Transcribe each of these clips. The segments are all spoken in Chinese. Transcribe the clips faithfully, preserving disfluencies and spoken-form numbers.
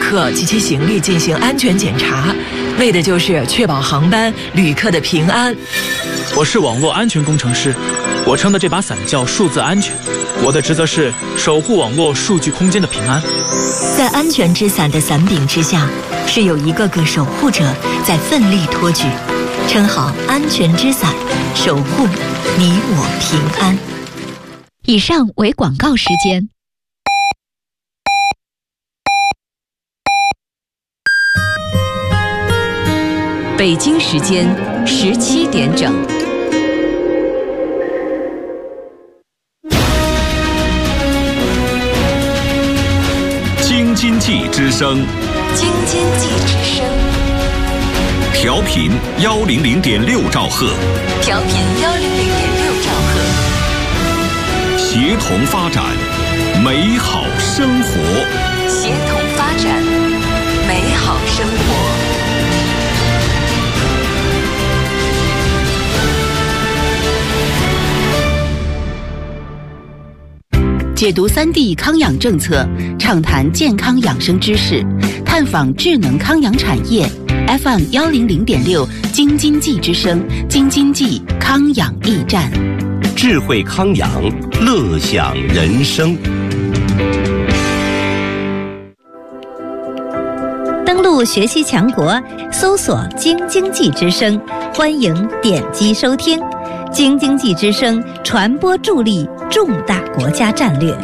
客及其行李进行安全检查，为的就是确保航班旅客的平安。 我是网络安全工程师，我撑的这把伞叫数字安全，我的职责是守护网络数据空间的平安。 在安全之伞的伞柄之下，是有一个个守护者在奋力托举，撑好安全之伞，守护你我平安。 以上为广告时间。北京时间十七点整。 京津冀之声， 京津冀之声， 调频幺零零点六兆赫， 调频幺零零点六兆赫， 协同发展，美好生活， 协同发展，美好生活。 解读三 D 康养政策，畅谈健康养生知识，探访智能康养产业。F M 幺零零点六，京津冀之声，京津冀康养驿站， 智慧康养，乐享人生。 登录学习强国，搜索京津冀之声，欢迎点击收听。京津冀之声传播助力重大国家战略。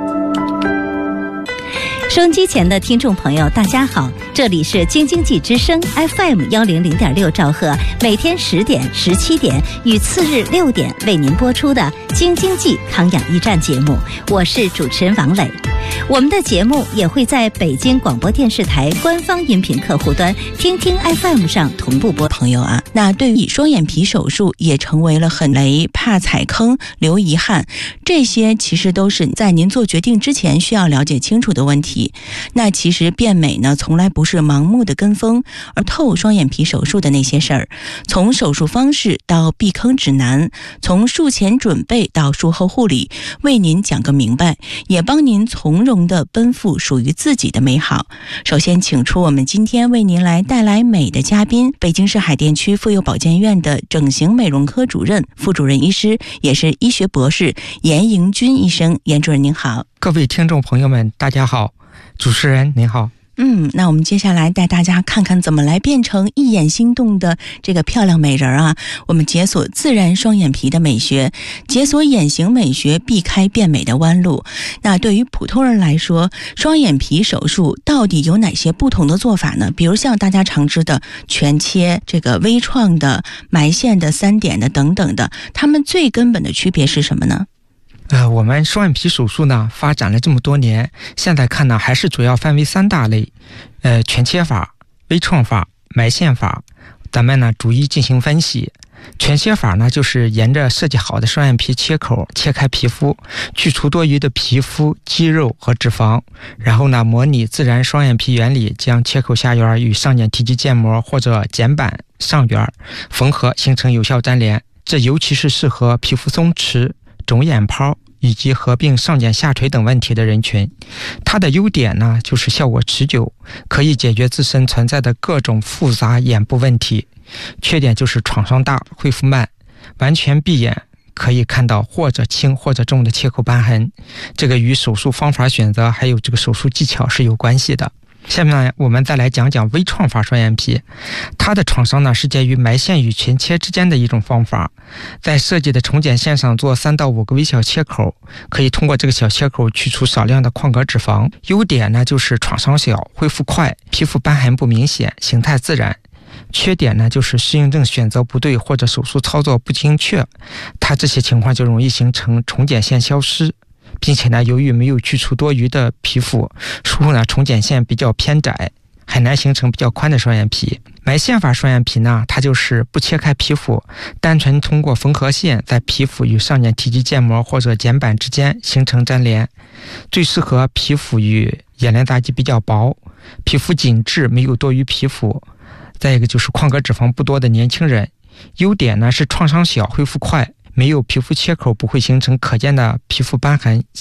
收音机前的听众朋友，大家好，这里是京津冀之声 F M 幺零零点六兆赫，每天十点、十七点与次日六点为您播出的京津冀康养驿站节目，我是主持人王磊。我们的节目也会在北京广播电视台官方音频客户端听听 F M 上同步播。 朋友啊，那对于双眼皮手术也成为了很雷，怕踩坑留遗憾，这些其实都是在您做决定之前需要了解清楚的问题。那其实变美呢，从来不是盲目的跟风，而透双眼皮手术的那些事儿，从手术方式到避坑指南，从术前准备到术后护理，为您讲个明白，也帮您从容地奔赴属于自己的美好。首先请出我们今天为您来带来美的嘉宾，北京市海淀区妇幼保健院的整形美容科主任、副主任医师，也是医学博士严迎军医生。严主任您好。 各位听众朋友们大家好，主持人您好。 嗯，那我们接下来带大家看看怎么来变成一眼心动的这个漂亮美人啊！我们解锁自然双眼皮的美学，解锁眼型美学，避开变美的弯路。那对于普通人来说，双眼皮手术到底有哪些不同的做法呢？比如像大家常知的全切、这个微创的、埋线的、三点的等等的，它们最根本的区别是什么呢？ 呃，我们双眼皮手术呢，发展了这么多年，现在看呢，还是主要分为三大类，呃，全切法、微创法、埋线法，咱们呢逐一进行分析。全切法呢，就是沿着设计好的双眼皮切口切开皮肤，去除多余的皮肤、肌肉和脂肪，然后呢，模拟自然双眼皮原理，将切口下缘与上睑提肌腱膜或者睑板上缘缝合，形成有效粘连。这尤其是适合皮肤松弛、肿眼泡以及合并上睑下垂等问题的人群。它的优点呢，就是效果持久，可以解决自身存在的各种复杂眼部问题。缺点就是创伤大，恢复慢，完全闭眼可以看到或者轻或者重的切口瘢痕，这个与手术方法选择还有这个手术技巧是有关系的。下面呢，我们再来讲讲微创法双眼皮。它的创伤呢，是介于埋线与全切之间的一种方法，在设计的重睑线上做三到五个微小切口，可以通过这个小切口去除少量的眶隔脂肪。优点呢，就是创伤小，恢复快，皮肤瘢痕不明显，形态自然。缺点呢，就是适应症选择不对或者手术操作不精确，它这些情况就容易形成重睑线消失，并且呢，由于没有去除多余的皮肤，术后呢，重睑线比较偏窄，很难形成比较宽的双眼皮。埋线法双眼皮呢，它就是不切开皮肤，单纯通过缝合线在皮肤与上睑提肌腱膜或者睑板之间形成粘连，最适合皮肤与眼帘匝肌比较薄、皮肤紧致、没有多余皮肤，再一个就是眶隔脂肪不多的年轻人。优点呢是创伤小，恢复快，没有皮肤切口，不会形成可见的皮肤瘢痕。